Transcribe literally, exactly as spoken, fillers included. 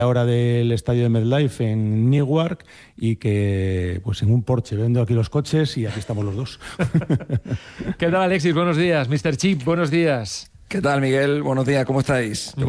ahora del estadio de MetLife en Newark y que pues en un Porsche vendo aquí los coches y aquí estamos los dos. ¿Qué tal, Alexis? Buenos días. mister Chip, buenos días. ¿Qué tal, Miguel? Buenos días, ¿cómo estáis? Bueno,